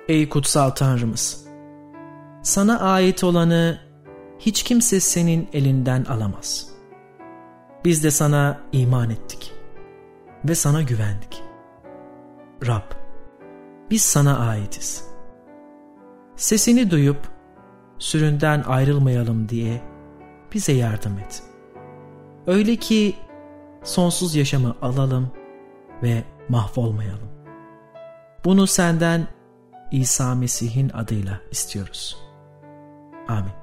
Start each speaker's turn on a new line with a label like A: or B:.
A: Ey kutsal Tanrımız! Sana ait olanı hiç kimse senin elinden alamaz. Biz de sana iman ettik ve sana güvendik. Rab, biz sana aitiz. Sesini duyup süründen ayrılmayalım diye bize yardım et. Öyle ki sonsuz yaşamı alalım ve mahvolmayalım. Bunu senden İsa Mesih'in adıyla istiyoruz. Amin.